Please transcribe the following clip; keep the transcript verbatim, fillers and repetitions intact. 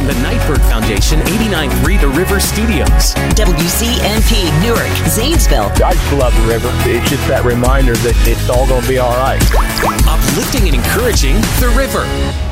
the Nightbird Foundation, eighty-nine point three The River Studios. W C N P, Newark, Zanesville. I just love the river. It's just that reminder that it's all going to be all right. Uplifting and encouraging The River.